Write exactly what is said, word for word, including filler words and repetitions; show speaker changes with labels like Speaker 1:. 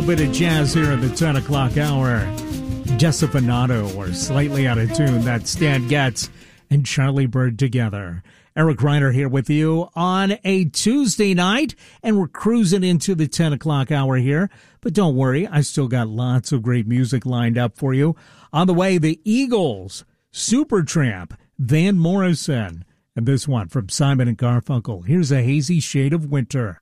Speaker 1: Bit of jazz here at the ten o'clock hour. Desafinado, or Slightly Out of Tune. That's Stan Getz and Charlie Bird together. Eric Reiner here with you on a Tuesday night, and we're cruising into the ten o'clock hour here. But don't worry, I still got lots of great music lined up for you. On the way, the Eagles, Supertramp, Van Morrison, and this one from Simon and Garfunkel. Here's A Hazy Shade of Winter.